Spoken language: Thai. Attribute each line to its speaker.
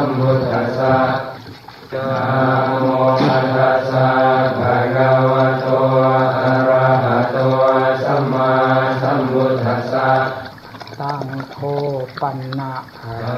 Speaker 1: มพุทธัสสะนะโมตัสสะภะคะวะโตอะระหะโตสัมมาสัมพุทธัสสะสังโฆปันนะ